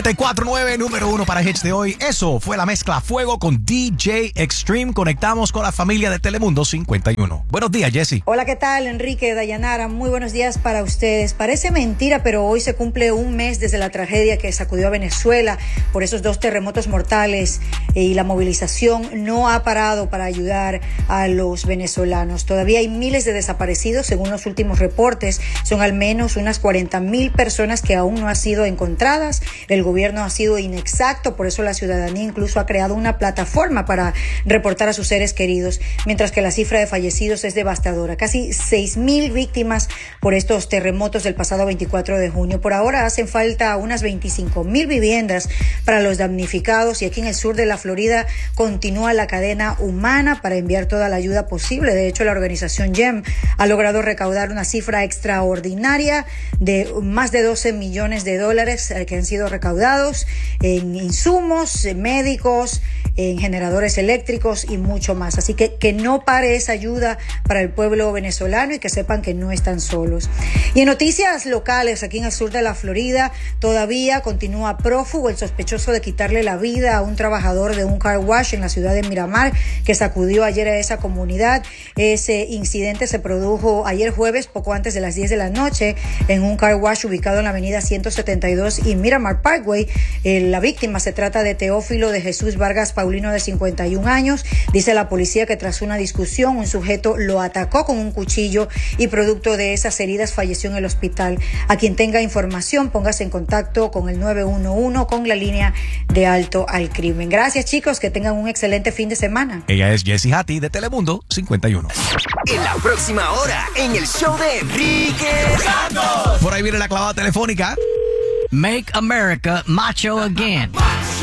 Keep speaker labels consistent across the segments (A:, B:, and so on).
A: 94.9, número 1 para hits de hoy. Eso fue la mezcla Fuego con DJ Extreme. Conectamos con la familia de Telemundo 51. Buenos días, Jessy.
B: Hola, ¿qué tal? Enrique, Dayanara, muy buenos días para ustedes. Parece mentira, pero hoy se cumple un mes desde la tragedia que sacudió a Venezuela por esos 2 terremotos mortales y la movilización no ha parado para ayudar a los venezolanos. Todavía hay miles de desaparecidos, según los últimos reportes. Son al menos unas 40,000 personas que aún no han sido encontradas. El gobierno ha sido inexacto, por eso la ciudadanía incluso ha creado una plataforma para reportar a sus seres queridos, mientras que la cifra de fallecidos es devastadora. Casi 6,000 víctimas por estos terremotos del pasado 24 de junio. Por ahora hacen falta unas 25,000 viviendas para los damnificados y aquí en el sur de la Florida continúa la cadena humana para enviar toda la ayuda posible. De hecho, la organización GEM ha logrado recaudar una cifra extraordinaria de más de $12 millones que han sido recaudados en insumos médicos, en generadores eléctricos y mucho más. Así que no pare esa ayuda para el pueblo venezolano y que sepan que no están solos. Y en noticias locales, aquí en el sur de la Florida, todavía continúa prófugo el sospechoso de quitarle la vida a un trabajador de un car wash en la ciudad de Miramar que sacudió ayer a esa comunidad. Ese incidente se produjo ayer jueves, poco antes de las 10 de la noche, en un car wash ubicado en la avenida 172 y Miramar Parkway. La víctima se trata de Teófilo de Jesús Vargas Paulino, de 51 años. Dice la policía que tras una discusión, un sujeto lo atacó con un cuchillo y producto de esas heridas falleció en el hospital. A quien tenga información, póngase en contacto con el 911, con la línea de alto al crimen. Gracias, chicos, que tengan un excelente fin de semana.
A: Ella es Jessy Hattie de Telemundo 51.
C: En la próxima hora, en el show de Enrique Santos.
A: Por ahí viene la clavada telefónica.
D: Make America Macho Again.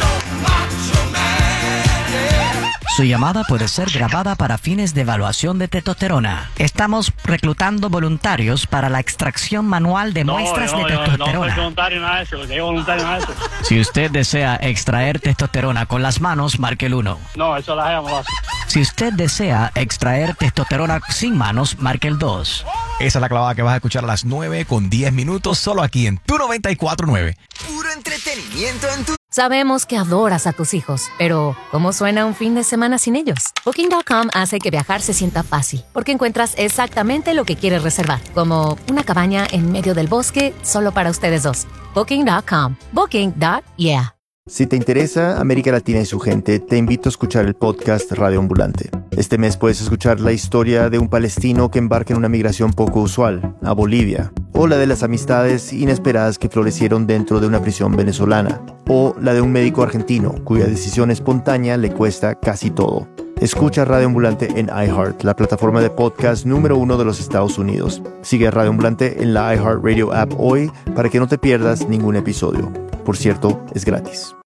D: Su llamada puede ser grabada para fines de evaluación de testosterona. Estamos reclutando voluntarios para la extracción manual de muestras de testosterona.
E: No soy voluntario nada de eso, soy voluntario nada de eso.
D: Si usted desea extraer testosterona con las manos, marque el 1.
E: No, eso la gente no lo hace.
D: Si usted desea extraer testosterona sin manos, marque el 2.
A: Esa es la clavada que vas a escuchar a las 9:10, solo aquí en Tu 94.9.
C: Puro entretenimiento en tu...
F: Sabemos que adoras a tus hijos, pero ¿cómo suena un fin de semana sin ellos? Booking.com hace que viajar se sienta fácil, porque encuentras exactamente lo que quieres reservar, como una cabaña en medio del bosque solo para ustedes dos. Booking.com. Booking.yeah.
G: Si te interesa América Latina y su gente, te invito a escuchar el podcast Radio Ambulante. Este mes puedes escuchar la historia de un palestino que embarca en una migración poco usual, a Bolivia, o la de las amistades inesperadas que florecieron dentro de una prisión venezolana, o la de un médico argentino cuya decisión espontánea le cuesta casi todo. Escucha Radio Ambulante en iHeart, la plataforma de podcast número 1 de los Estados Unidos. Sigue a Radio Ambulante en la iHeartRadio app hoy para que no te pierdas ningún episodio. Por cierto, es gratis.